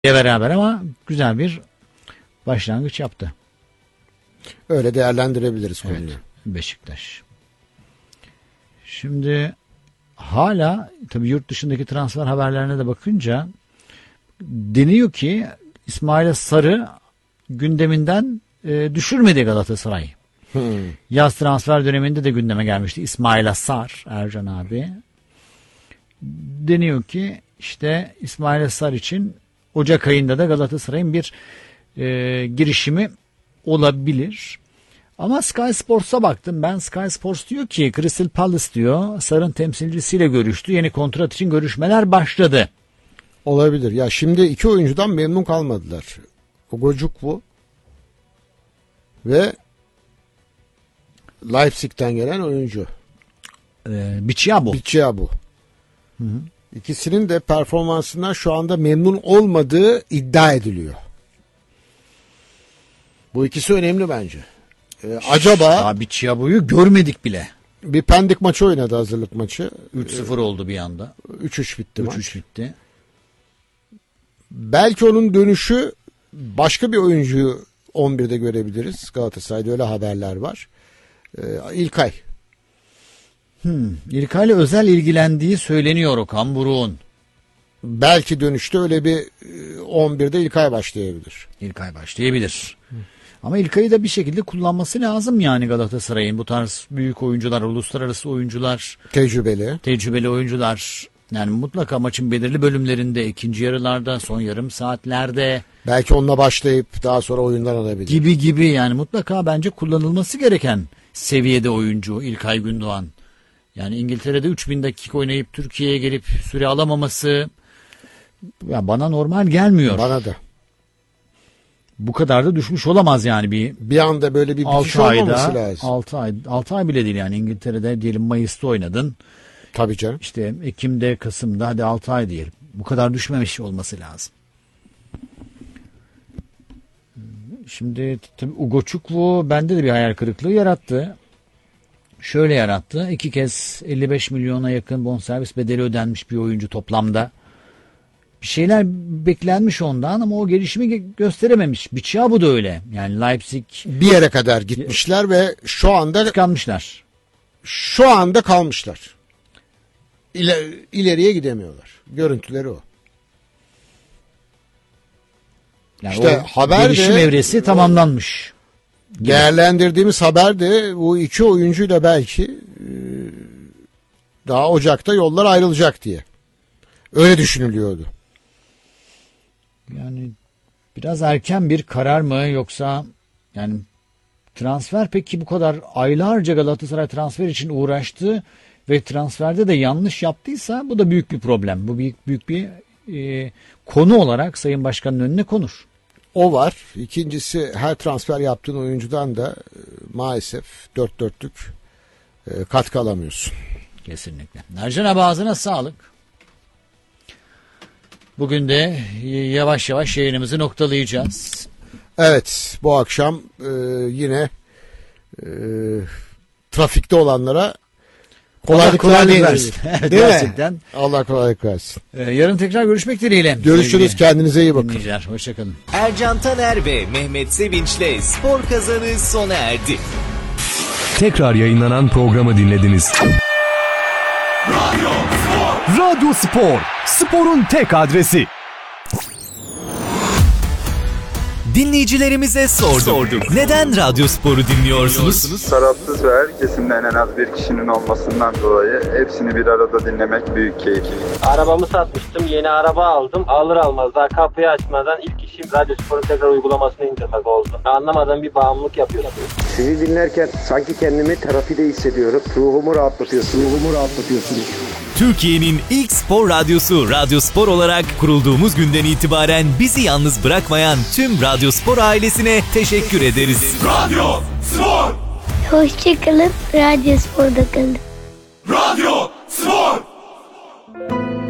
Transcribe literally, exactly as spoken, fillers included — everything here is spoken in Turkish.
beraber ama güzel bir başlangıç yaptı. Öyle değerlendirebiliriz konuyu. Evet, Beşiktaş. Şimdi hala tabii yurt dışındaki transfer haberlerine de bakınca deniyor ki İsmail Sarı gündeminden e, düşürmedi Galatasaray. Hmm. Yaz transfer döneminde de gündeme gelmişti İsmail Sar, Ercan abi. Deniyor ki işte İsmail Sar için Ocak ayında da Galatasaray'ın bir e, girişimi olabilir. Ama Sky Sports'a baktım ben. Sky Sports diyor ki Crystal Palace diyor Sar'ın temsilcisiyle görüştü. Yeni kontrat için görüşmeler başladı. Olabilir. Ya şimdi iki oyuncudan memnun kalmadılar. Ugocukwu ve Leipzig'ten gelen oyuncu. Ee, Bichiabu. Bichiabu. Hı hı. İkisinin de performansından şu anda memnun olmadığı iddia ediliyor. Bu ikisi önemli bence. Ee, acaba Bichiabu'yu görmedik bile. Bir Pendik maçı oynadı, hazırlık maçı. üç sıfır ee, oldu bir anda. üç üç bitti maç. üç üç bitti. Belki onun dönüşü başka bir oyuncuyu on birde görebiliriz. Galatasaray'da öyle haberler var. Ee, İlkay. Hmm, İlkay'la özel ilgilendiği söyleniyor Okan Buruk'un. Belki dönüşte öyle bir on birde İlkay başlayabilir. İlkay başlayabilir. Hmm. Ama İlkay'ı da bir şekilde kullanması lazım yani Galatasaray'ın. Bu tarz büyük oyuncular, uluslararası oyuncular. Tecrübeli. Tecrübeli oyuncular. Yani mutlaka maçın belirli bölümlerinde, ikinci yarılarda, son yarım saatlerde. Belki onunla başlayıp daha sonra oyundan alabilir. Gibi gibi yani mutlaka bence kullanılması gereken seviyede oyuncu İlkay Gündoğan. Yani İngiltere'de üç bin dakika oynayıp Türkiye'ye gelip süre alamaması ya bana normal gelmiyor. Bana da. Bu kadar da düşmüş olamaz yani bir. Bir anda böyle bir bitiş olmaması lazım. altı ay, altı ay bile değil yani İngiltere'de diyelim Mayıs'ta oynadın. Tabii canım. İşte Ekim'de, Kasım'da hadi altı ay diyelim. Bu kadar düşmemiş olması lazım. Şimdi tabii Ugocukwu bende de bir hayal kırıklığı yarattı. Şöyle yarattı. İki kez elli beş milyona yakın bonservis bedeli ödenmiş bir oyuncu toplamda. Bir şeyler beklenmiş ondan ama o gelişimi gösterememiş. Bichiabu da öyle. Yani Leipzig bir yere kadar gitmişler ve şu anda tıkanmışlar. Şu anda kalmışlar. İler, ileriye gidemiyorlar. Görüntüleri o. Yani işte haber gelişim de, evresi tamamlanmış. Gibi. Değerlendirdiğimiz haber de bu iki oyuncuyla belki daha Ocak'ta yollar ayrılacak diye. Öyle düşünülüyordu. Yani biraz erken bir karar mı yoksa yani transfer peki bu kadar aylarca Galatasaray transfer için uğraştı ve transferde de yanlış yaptıysa bu da büyük bir problem. Bu büyük büyük bir e, konu olarak Sayın Başkan'ın önüne konur. O var. İkincisi her transfer yaptığın oyuncudan da e, maalesef dört dörtlük e, katkı alamıyorsun. Kesinlikle. Ercan abi ağzına sağlık. Bugün de yavaş yavaş yayınımızı noktalayacağız. Evet, bu akşam e, yine e, trafikte olanlara kolaylıklar dileriz. Evet, gerçekten. Allah kolaylık versin. Ee, yarın tekrar görüşmek dileğiyle. Görüşürüz. Sevgili kendinize iyi bakın. Dinleyiciler, hoşçakalın. Ercan Taner ve Mehmet Sevinç'le Spor Kazanı sona erdi. Tekrar yayınlanan programı dinlediniz. Radyo Spor. Radyo Spor. Sporun tek adresi. Dinleyicilerimize sorduk. sorduk. Neden Radyo Spor'u dinliyorsunuz? Tarafsız ve her kesimden en az bir kişinin olmasından dolayı hepsini bir arada dinlemek büyük keyif. Arabamı satmıştım, yeni araba aldım. Alır almaz daha kapıyı açmadan ilk işim Radyo Spor'un tekrar uygulamasını indirmek oldu. Anlamadığım bir bağımlılık yapıyorum. Sizi dinlerken sanki kendimi terapide hissediyorum. Ruhumu rahatlatıyorsunuz. Ruhumu rahatlatıyorsunuz. Türkiye'nin ilk spor radyosu Radyo Spor olarak kurulduğumuz günden itibaren bizi yalnız bırakmayan tüm Radyo Spor ailesine teşekkür ederiz. Radyo Spor. Hoşçakalın, Radyo Spor'da kalın. Radyo